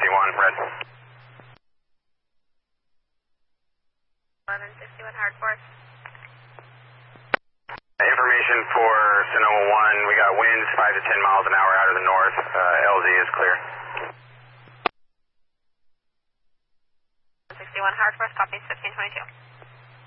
red. 1161 Howard Forest. Information for Sonoma 1, we got winds 5 to 10 miles an hour out of the north. LZ is clear. 61 Howard Forest, copy 1522.